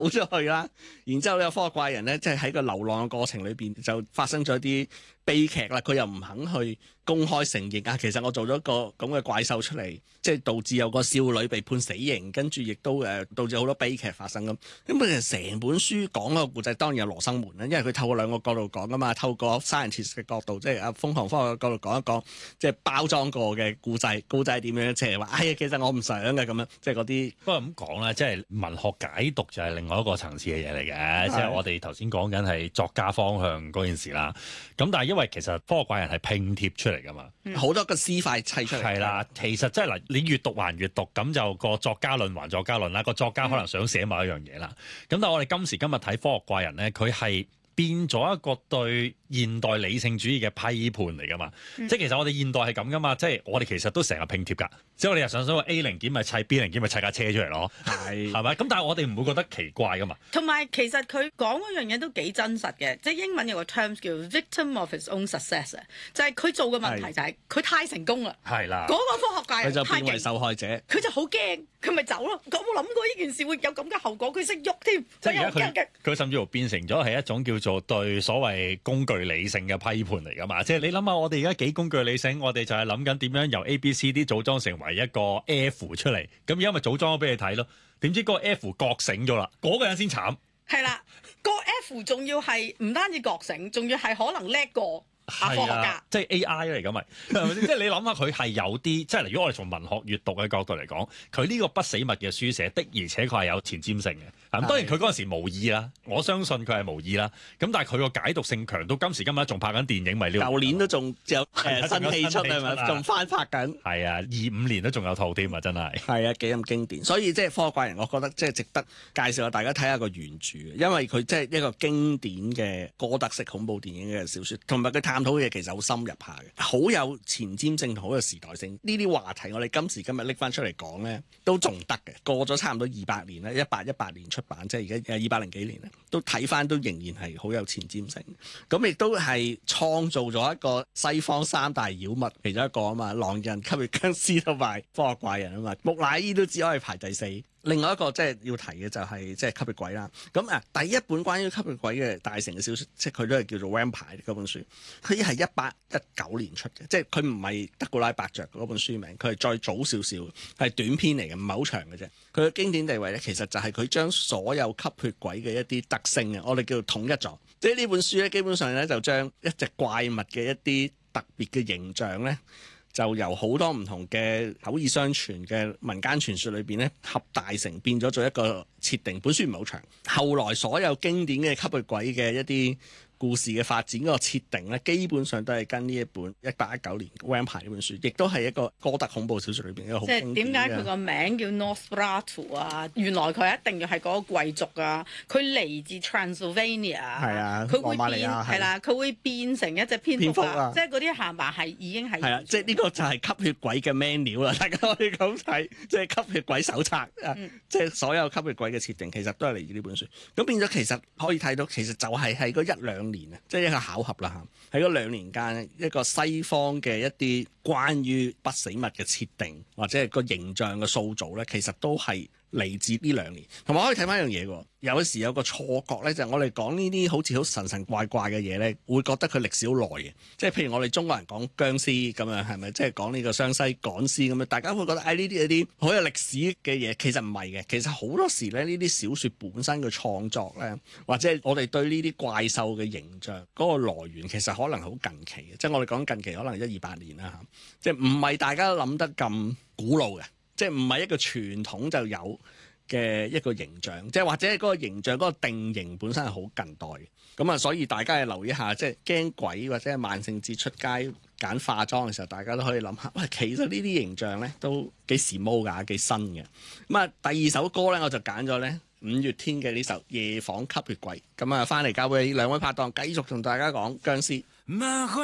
走咗去啦。然之後呢個科學怪人咧，即係喺個流浪嘅過程裏邊就發生咗啲悲劇啦。佢又唔肯去公開承認啊，其實我做咗個咁嘅怪獸出嚟，即係導致有個少女被判死刑，跟住亦都導致好多悲劇發生咁。咁其實成本書講個故仔當然有羅生門啦，因為佢透過兩個角度講噶嘛，透過 scientist 嘅角度，即係瘋狂科學嘅角度講一講，即係包裝過嘅故仔係點樣，即係話哎呀，其實我唔想嘅咁樣，即係嗰啲。 不過咁講咧，即係文學解讀就係另外一個層次嘅嘢嚟嘅，即係我哋頭先講緊係作家方向嗰件事啦。咁但係因為其實科學怪人係拼貼出嚟噶嘛， 好多個屍塊砌出嚟。係啦，其實即係嗱，你越讀還越讀，咁就個作家論還作家論啦。個作家可能想寫某一樣嘢啦。咁但係我哋今時今日睇科學怪人咧，佢係變咗一個對現代理性主義嘅批判嚟噶嘛，即係其實我哋現代係咁噶嘛，即係我哋其實都成日拼貼噶，即係我哋日常想話 A 零件咪砌 B 零件咪砌架車出嚟咯，係咪？咁但係我哋唔會覺得奇怪噶嘛。 同埋其實佢講嗰樣嘢都幾真實嘅，即係英文有個 terms 叫 victim of his own success， 就係佢做嘅問題就係佢太成功啦，係啦，嗰個科學怪人佢就變為受害者， 佢就好驚，佢咪走咯。佢冇諗過呢件事會有咁嘅後果，佢識喐添， 即係而家佢甚至乎變成咗係一種叫做對所謂工具理性嘅批判嚟噶嘛，即係你諗下，我哋而家幾工具理性，我哋就係諗緊點樣由 A、B、C、D 組裝成為一個 F 出嚟，咁而家咪組裝咗俾你睇咯。點知嗰個 F 覺醒咗啦，嗰個人先慘。係啦，個 F 仲要係唔單止覺醒，仲要係可能叻過科學家， 即係 AI 嚟㗎咪？係咪先？即係你諗下，佢係有啲，即係如果我哋從文學閱讀嘅角度嚟講，佢呢個不死物嘅書寫的，而且佢係有前瞻性嘅。咁當然佢嗰陣時無意啦，我相信佢係無意啦。咁但係佢個解讀性強到今時今日仲拍緊電影咪呢？ 舊年都仲有新戲出係咪？仲翻拍緊。係啊 ，25年都仲有套添啊！真係。 係啊，幾咁經典。所以即係科學怪人，我覺得即係值得介紹下大家睇下個原著，因為佢即係一個經典嘅哥德式恐怖電影嘅小説，同埋佢探討嘅嘢其實好深入下嘅，好有前瞻性同好有時代性。呢啲話題我哋今時今日拎翻出嚟講咧，都仲得嘅。過咗差唔多200年啦，1818年出版，即係而家200零幾年啦，都睇翻都仍然係好有前瞻性。咁亦都係創造咗一個西方三大妖物其中一個啊嘛，狼人、吸血僵屍同埋科學怪人啊嘛，木乃伊都只可以排第4。另外一個即係要提嘅就係即係吸血鬼啦。咁第一本關於吸血鬼嘅大成嘅小説，即係佢都係叫做 Vampire 嗰本書，佢係1819年出嘅，即係佢唔係德古拉伯爵嗰本書名，佢係再早少少，係短篇嚟嘅，唔係好長嘅啫。佢嘅經典地位咧，其實就係佢將所有吸血鬼嘅一啲特性啊，我哋叫做統一咗。即係呢本書咧，基本上咧就將一隻怪物嘅一啲特別嘅形象咧，就由好多唔同嘅口耳相傳嘅民間傳說裏邊咧，合大成變咗做一個設定。本書唔係好長，後來所有經典嘅吸血鬼嘅一啲故事嘅發展嗰個設定咧，基本上都係跟呢一本1819年 Vampire 呢本書，亦都係一個哥德恐怖小説裏邊一個好經典嘅。 即係點解佢個名叫 Nosferatu 啊？原來佢一定要係嗰個貴族啊！佢嚟自 Transylvania， 係啊， 佢會變係啦，佢會變成一隻蝙蝠啊！即係嗰啲行埋係已經係係啊！即係呢個就係吸血鬼嘅 menu 啦，大家可以咁睇，即係吸血鬼手冊啊！即係所有吸血鬼嘅設定其實都係嚟自呢本書。咁變咗其實可以睇到，其實就係喺嗰1-2年啊，即係一個巧合啦嚇。喺嗰2年間，一個西方嘅一啲關於不死物嘅設定或者係個形象嘅塑造咧，其實都係嚟自呢2年。同埋可以睇翻一樣嘢喎，有時有個錯覺咧，就係我哋講呢啲好似好神神怪怪嘅嘢咧，會覺得佢歷史好耐嘅。即係譬如我哋中國人講僵屍咁樣，係咪？即係講呢個湘西趕屍咁樣，大家會覺得呢啲一啲好有歷史嘅嘢，其實唔係嘅。其實好多時咧，呢啲小説本身嘅創作咧，或者我哋對呢啲怪獸嘅形象嗰個來源，其實可能好近期嘅。即係我哋講近期可能1-200年啦嚇，即係唔係大家諗得咁古老嘅。即係唔係一個傳統就有嘅一個形象，即係或者嗰個形象嗰個定型本身係好近代嘅。咁啊，所以大家要留意下，即係驚鬼或者係萬聖節出街揀化妝嘅時候，大家都可以諗下，喂，其實呢啲形象咧都幾時髦㗎，幾新嘅。咁啊，第2首歌咧我就揀咗咧5月天嘅呢首《夜訪吸血鬼》。咁啊，翻嚟交俾2位拍檔繼續同大家講僵屍。